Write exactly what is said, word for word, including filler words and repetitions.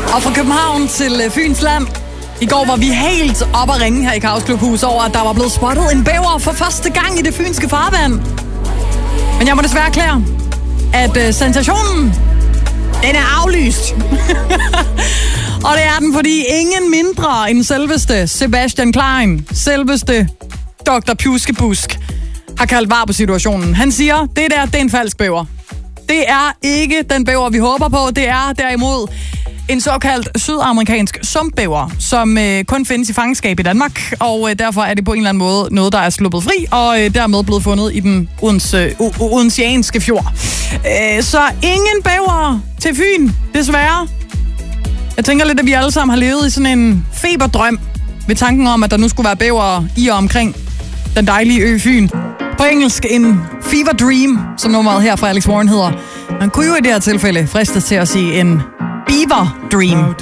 Og fra København til Fyns Land. I går var vi helt op at ringe her i Kaos Klubhus over, at der var blevet spottet en bæver for første gang i det fynske farvand. Men jeg må desværre erklære, at uh, sensationen, den er aflyst. Og det er den, fordi ingen mindre end selveste Sebastian Klein, selveste doktor Pjuskebusk, har kaldt var på situationen. Han siger, det der, det er en falsk bæver. Det er ikke den bæver, vi håber på. Det er derimod en såkaldt sydamerikansk sumpbæver, som øh, kun findes i fangenskab i Danmark, og øh, derfor er det på en eller anden måde noget, der er sluppet fri, og øh, dermed blevet fundet i den odense, uh, odensianske fjord. Øh, så ingen bæver til Fyn, desværre. Jeg tænker lidt, at vi alle sammen har levet i sådan en feberdrøm ved tanken om, at der nu skulle være bæver i og omkring den dejlige ø Fyn. På engelsk en fever dream, som nummeret her fra Alex Warren hedder. Man kunne jo i det her tilfælde fristes til at sige en beaver dream.